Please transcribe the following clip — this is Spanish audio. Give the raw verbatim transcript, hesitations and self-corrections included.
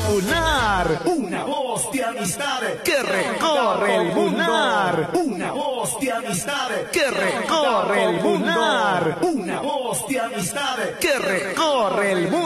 Munar, Una voz de amistad que recorre el Munar, Una voz de amistad que recorre el Munar, Una voz de amistad que recorre el mundo.